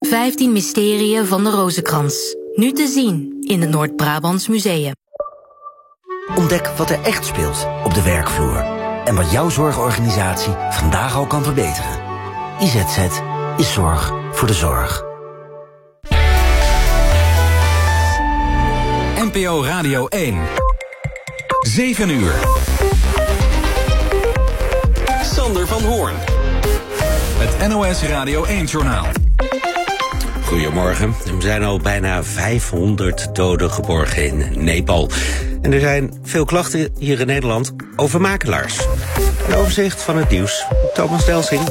15 mysterieën van de Rozenkrans. Nu te zien in het Noord-Brabants Museum. Ontdek wat er echt speelt op de werkvloer. En wat jouw zorgorganisatie vandaag al kan verbeteren. IZZ is zorg voor de zorg. NPO Radio 1. 7 uur. Sander van Hoorn. Het NOS Radio 1-journaal. Goedemorgen. Er zijn al bijna 500 doden geborgen in Nepal. En er zijn veel klachten hier in Nederland over makelaars. Een overzicht van het nieuws. Thomas Delsing.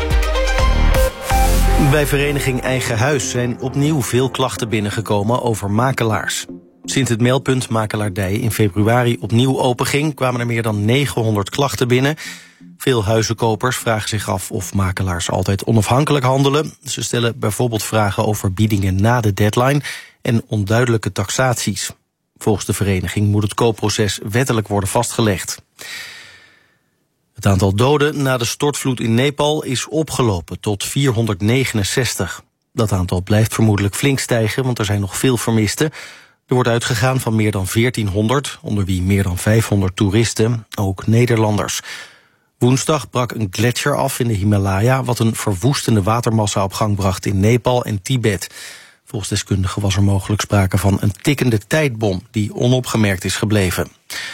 Bij vereniging Eigen Huis zijn opnieuw veel klachten binnengekomen over makelaars. Sinds het meldpunt Makelaardij in februari opnieuw openging, kwamen er meer dan 900 klachten binnen. Veel huizenkopers vragen zich af of makelaars altijd onafhankelijk handelen. Ze stellen bijvoorbeeld vragen over biedingen na de deadline en onduidelijke taxaties. Volgens de vereniging moet het koopproces wettelijk worden vastgelegd. Het aantal doden na de stortvloed in Nepal is opgelopen tot 469. Dat aantal blijft vermoedelijk flink stijgen, want er zijn nog veel vermisten. Er wordt uitgegaan van meer dan 1400, onder wie meer dan 500 toeristen, ook Nederlanders. Woensdag brak een gletsjer af in de Himalaya, wat een verwoestende watermassa op gang bracht in Nepal en Tibet. Volgens deskundigen was er mogelijk sprake van een tikkende tijdbom die onopgemerkt is gebleven.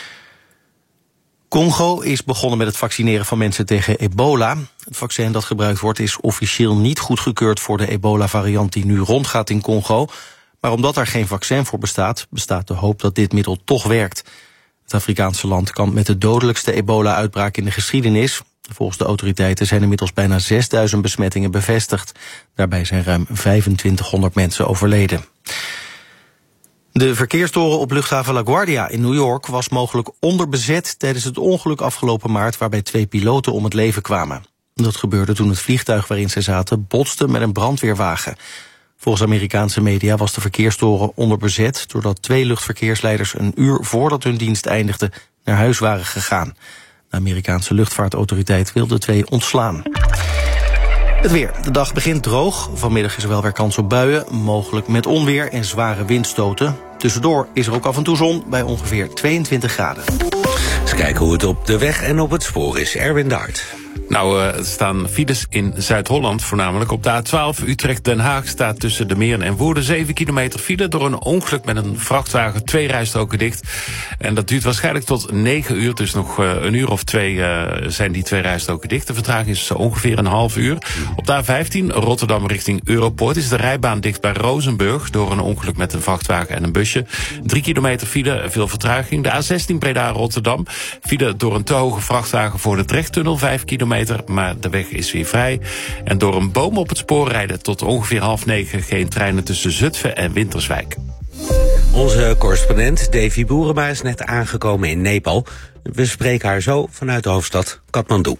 Congo is begonnen met het vaccineren van mensen tegen ebola. Het vaccin dat gebruikt wordt is officieel niet goedgekeurd voor de ebola-variant die nu rondgaat in Congo. Maar omdat er geen vaccin voor bestaat, bestaat de hoop dat dit middel toch werkt. Het Afrikaanse land kampt met de dodelijkste ebola-uitbraak in de geschiedenis. Volgens de autoriteiten zijn inmiddels bijna 6000 besmettingen bevestigd. Daarbij zijn ruim 2500 mensen overleden. De verkeerstoren op luchthaven LaGuardia in New York was mogelijk onderbezet tijdens het ongeluk afgelopen maart waarbij 2 piloten om het leven kwamen. Dat gebeurde toen het vliegtuig waarin ze zaten botste met een brandweerwagen. Volgens Amerikaanse media was de verkeerstoren onderbezet doordat 2 luchtverkeersleiders een uur voordat hun dienst eindigde naar huis waren gegaan. De Amerikaanse luchtvaartautoriteit wilde 2 ontslaan. Het weer. De dag begint droog. Vanmiddag is er wel weer kans op buien, mogelijk met onweer en zware windstoten. Tussendoor is er ook af en toe zon bij ongeveer 22 graden. Eens kijken hoe het op de weg en op het spoor is. Erwin de Hart. Nou, er staan files in Zuid-Holland, voornamelijk op de A12 Utrecht-Den Haag staat tussen de Meern en Woerden 7 kilometer file door een ongeluk met een vrachtwagen, 2 rijstroken dicht. En dat duurt waarschijnlijk tot 9 uur, dus nog een uur of 2 zijn die 2 rijstroken dicht. De vertraging is ongeveer een half uur. Op de A15 Rotterdam richting Europoort is de rijbaan dicht bij Rozenburg door een ongeluk met een vrachtwagen en een busje. 3 kilometer file, veel vertraging. De A16 Breda-Rotterdam, file door een te hoge vrachtwagen voor de Drechttunnel, 5 kilometer. Maar de weg is weer vrij. En door een boom op het spoor rijden tot ongeveer 8:30 geen treinen tussen Zutphen en Winterswijk. Onze correspondent Davy Boerema is net aangekomen in Nepal. We spreken haar zo vanuit de hoofdstad Kathmandu.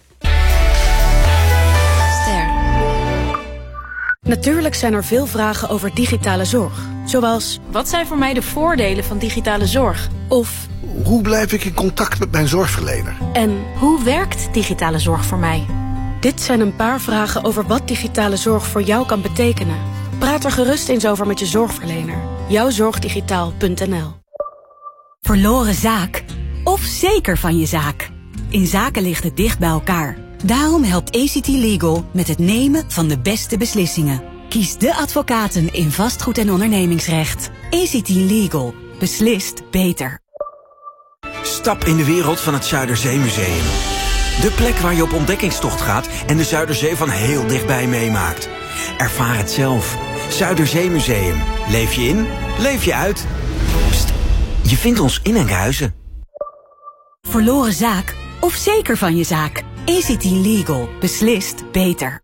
Natuurlijk zijn er veel vragen over digitale zorg. Zoals, wat zijn voor mij de voordelen van digitale zorg? Of, hoe blijf ik in contact met mijn zorgverlener? En hoe werkt digitale zorg voor mij? Dit zijn een paar vragen over wat digitale zorg voor jou kan betekenen. Praat er gerust eens over met je zorgverlener. Jouwzorgdigitaal.nl. Verloren zaak? Of zeker van je zaak? In zaken ligt het dicht bij elkaar. Daarom helpt ACT Legal met het nemen van de beste beslissingen. Kies de advocaten in vastgoed en ondernemingsrecht. ACT Legal. Beslist beter. Stap in de wereld van het Zuiderzeemuseum. De plek waar je op ontdekkingstocht gaat en de Zuiderzee van heel dichtbij meemaakt. Ervaar het zelf. Zuiderzeemuseum. Leef je in, leef je uit. Pst, je vindt ons in Enkhuizen. Verloren zaak? Of zeker van je zaak? ACT Legal. Beslist beter.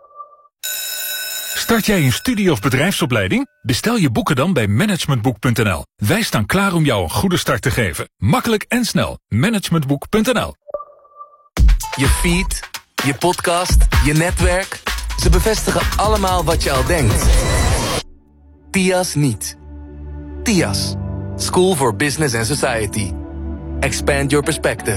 Start jij een studie- of bedrijfsopleiding? Bestel je boeken dan bij managementboek.nl. Wij staan klaar om jou een goede start te geven. Makkelijk en snel. Managementboek.nl. Je feed, je podcast, je netwerk. Ze bevestigen allemaal wat je al denkt. TIAS niet. TIAS. School for Business and Society. Expand your perspective.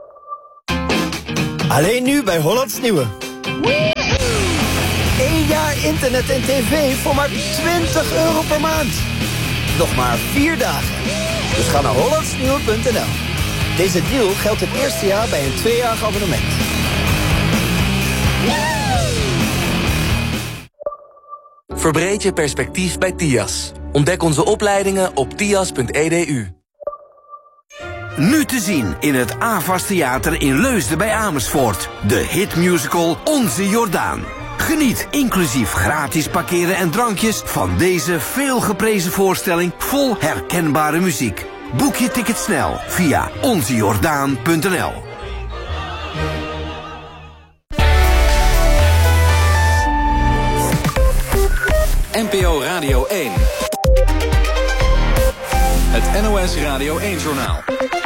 Alleen nu bij Hollands Nieuwe. 1 jaar naar internet en tv voor maar €20 per maand. Nog maar 4 dagen. Dus ga naar hollandsnieuwe.nl. Deze deal geldt het eerste jaar bij een 2-jarig abonnement. Verbreed je perspectief bij TIAS. Ontdek onze opleidingen op tias.edu. Nu te zien in het AVAS Theater in Leusden bij Amersfoort. De hitmusical Onze Jordaan. Geniet inclusief gratis parkeren en drankjes van deze veelgeprezen voorstelling vol herkenbare muziek. Boek je ticket snel via onzejordaan.nl. NPO Radio 1. Het NOS Radio 1-journaal.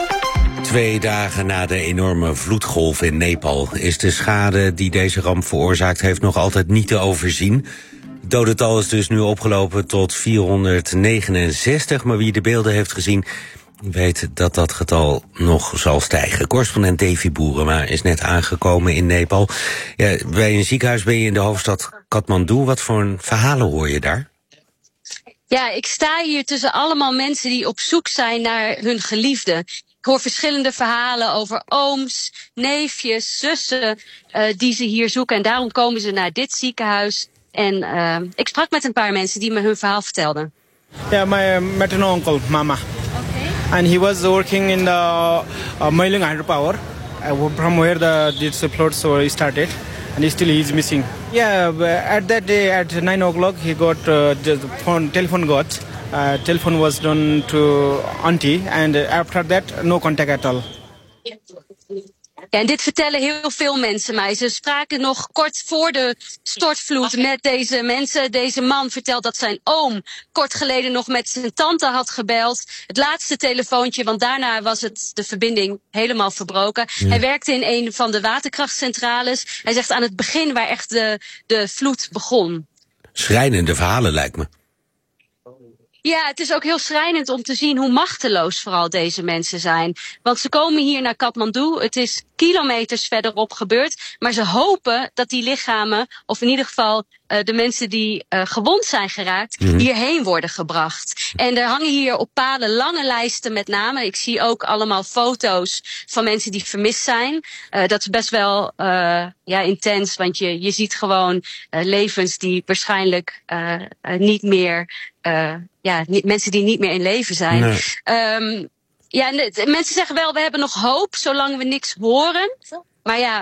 2 dagen na de enorme vloedgolf in Nepal is de schade die deze ramp veroorzaakt heeft nog altijd niet te overzien. Het dodental is dus nu opgelopen tot 469, maar wie de beelden heeft gezien weet dat dat getal nog zal stijgen. Correspondent Davy Boerema is net aangekomen in Nepal. Ja, bij een ziekenhuis ben je in de hoofdstad Kathmandu. Wat voor verhalen hoor je daar? Ja, ik sta hier tussen allemaal mensen die op zoek zijn naar hun geliefde. Ik hoor verschillende verhalen over ooms, neefjes, zussen die ze hier zoeken. En daarom komen ze naar dit ziekenhuis. En ik sprak met een paar mensen die me hun verhaal vertelden. Ja, my maternal uncle, mama. And he was working in the Mailing Hydropower, from where this flood story started, and he's missing. Yeah, at that day at 9 o'clock he got the telephone got. Telephone was done to auntie, and after that no contact at all. Ja, en dit vertellen heel veel mensen mij. Ze spraken nog kort voor de stortvloed met deze mensen. Deze man vertelt dat zijn oom kort geleden nog met zijn tante had gebeld. Het laatste telefoontje, want daarna was de verbinding helemaal verbroken. Ja. Hij werkte in een van de waterkrachtcentrales. Hij zegt aan het begin waar echt de vloed begon. Schrijnende verhalen lijkt me. Ja, het is ook heel schrijnend om te zien hoe machteloos vooral deze mensen zijn. Want ze komen hier naar Kathmandu, het is kilometers verderop gebeurd. Maar ze hopen dat die lichamen, of in ieder geval de mensen die gewond zijn geraakt, hierheen worden gebracht. En er hangen hier op palen lange lijsten met namen. Ik zie ook allemaal foto's van mensen die vermist zijn. Dat is best wel intens, want je ziet gewoon levens die waarschijnlijk niet meer... mensen die niet meer in leven zijn. Nee. Mensen zeggen wel, we hebben nog hoop, zolang we niks horen. Maar ja,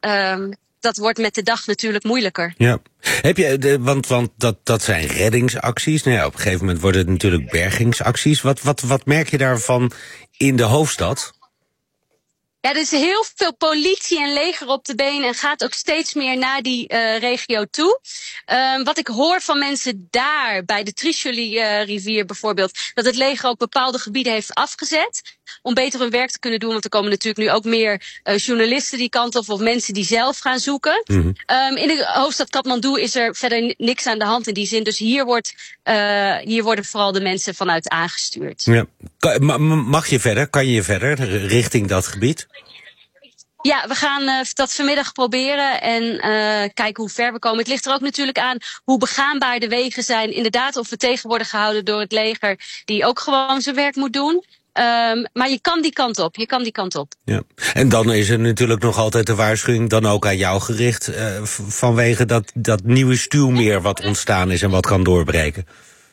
dat wordt met de dag natuurlijk moeilijker. Ja. Heb je, want dat zijn reddingsacties. Nou ja, op een gegeven moment worden het natuurlijk bergingsacties. Wat merk je daarvan in de hoofdstad? Ja, er is heel veel politie en leger op de been en gaat ook steeds meer naar die regio toe. Wat ik hoor van mensen daar, bij de Trishuli-rivier bijvoorbeeld, dat het leger ook bepaalde gebieden heeft afgezet om beter hun werk te kunnen doen. Want er komen natuurlijk nu ook meer journalisten die kant op of mensen die zelf gaan zoeken. In de hoofdstad Kathmandu is er verder niks aan de hand in die zin. Dus hier worden vooral de mensen vanuit aangestuurd. Ja. Mag je verder? Kan je verder richting dat gebied? Ja, we gaan dat vanmiddag proberen en kijken hoe ver we komen. Het ligt er ook natuurlijk aan hoe begaanbaar de wegen zijn. Inderdaad, of we tegen worden gehouden door het leger, die ook gewoon zijn werk moet doen. Maar je kan die kant op. Ja. En dan is er natuurlijk nog altijd de waarschuwing, dan ook aan jou gericht, vanwege dat nieuwe stuwmeer wat ontstaan is en wat kan doorbreken.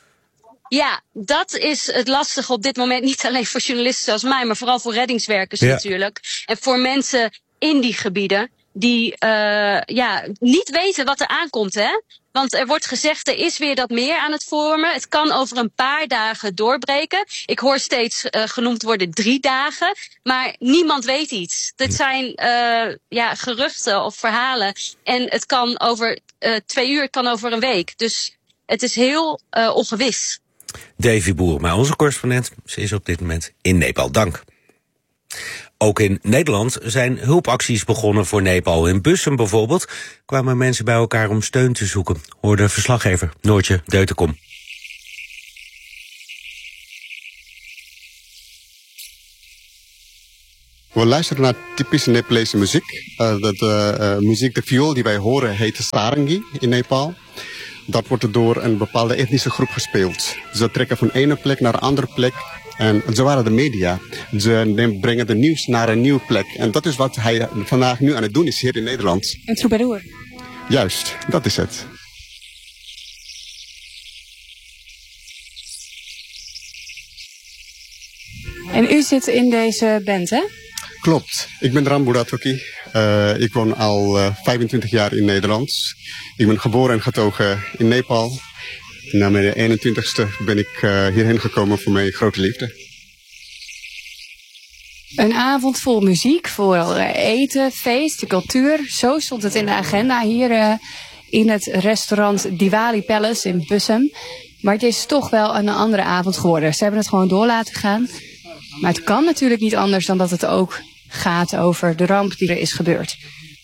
Ja, dat is het lastige op dit moment. Niet alleen voor journalisten zoals mij, maar vooral voor reddingswerkers natuurlijk. En voor mensen in die gebieden die niet weten wat er aankomt, hè? Want er wordt gezegd, er is weer dat meer aan het vormen. Het kan over een paar dagen doorbreken. Ik hoor steeds genoemd worden 3 dagen. Maar niemand weet iets. Dit zijn geruchten of verhalen. En het kan over 2 uur, het kan over een week. Dus het is heel ongewis. Davy Boerema, onze correspondent. Ze is op dit moment in Nepal. Dank. Ook in Nederland zijn hulpacties begonnen voor Nepal. In Bussum bijvoorbeeld kwamen mensen bij elkaar om steun te zoeken, hoorde verslaggever Noortje Deutenkom. We luisteren naar typische Nepalese muziek. De muziek, de viool die wij horen, heet sarangi in Nepal. dat wordt door een bepaalde etnische groep gespeeld. Ze trekken van ene plek naar een andere plek. En zo waren de media. Ze brengen de nieuws naar een nieuwe plek. En dat is wat hij vandaag nu aan het doen is hier in Nederland. Het troubadour. Juist, dat is het. En u zit in deze band, hè? Klopt. Ik ben Rambo Ratwaki. Ik woon al 25 jaar in Nederland. Ik ben geboren en getogen in Nepal. Na mijn 21ste ben ik hierheen gekomen voor mijn grote liefde. Een avond vol muziek, voor eten, feest, cultuur. Zo stond het in de agenda hier in het restaurant Diwali Palace in Bussum. Maar het is toch wel een andere avond geworden. Ze hebben het gewoon door laten gaan. Maar het kan natuurlijk niet anders dan dat het ook gaat over de ramp die er is gebeurd.